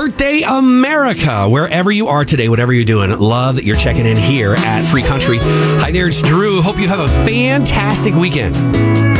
birthday, America. Wherever you are today, whatever you're doing, love that you're checking in here at Free Country. Hi there, it's Drew. Hope you have a fantastic weekend.